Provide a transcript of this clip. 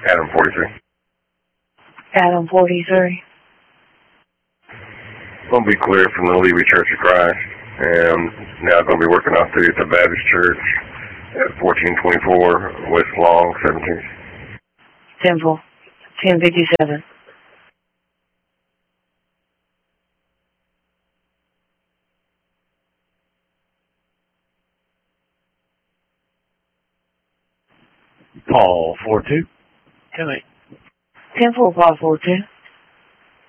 Adam 43. Adam 43. Going to be clear from the Levy Church of Christ, and now going to be working off through the Baptist Church at 1424 West Long, 17th. 1057. Paul 42. 10-8. 10-4, Paul 42.